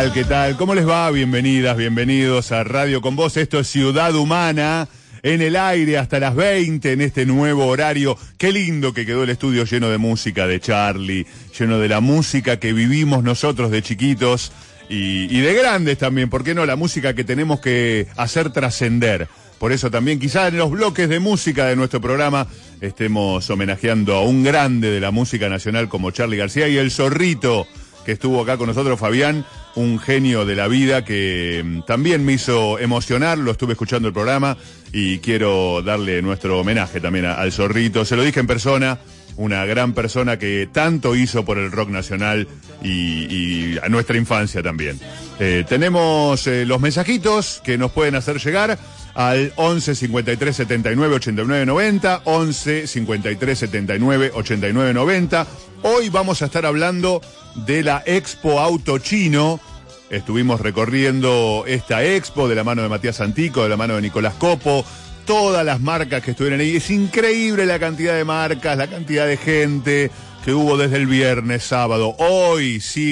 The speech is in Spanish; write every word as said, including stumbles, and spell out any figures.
tal? ¿Qué tal? ¿Cómo les va? Bienvenidas, bienvenidos a Radio Con Vos. Esto es Ciudad Humana, en el aire hasta las veinte en este nuevo horario. Qué lindo que quedó el estudio lleno de música de Charlie, lleno de la música que vivimos nosotros de chiquitos y, y de grandes también. ¿Por qué no? La música que tenemos que hacer trascender. Por eso también quizás en los bloques de música de nuestro programa estemos homenajeando a un grande de la música nacional como Charly García y el Zorrito, que estuvo acá con nosotros, Fabián, un genio de la vida que mm, también me hizo emocionar. Lo estuve escuchando el programa y quiero darle nuestro homenaje también a, al Zorrito. Se lo dije en persona, una gran persona que tanto hizo por el rock nacional y, y a nuestra infancia también. Eh, tenemos eh, los mensajitos que nos pueden hacer llegar al once cincuenta y tres setenta y nueve ochenta y nueve noventa, once cincuenta y tres setenta y nueve ochenta y nueve noventa. Hoy vamos a estar hablando de la Expo Auto Chino. Estuvimos recorriendo esta expo de la mano de Matías Antico, de la mano de Nicolás Copo, todas las marcas que estuvieron ahí. Es increíble la cantidad de marcas, la cantidad de gente que hubo desde el viernes, sábado. Hoy sí.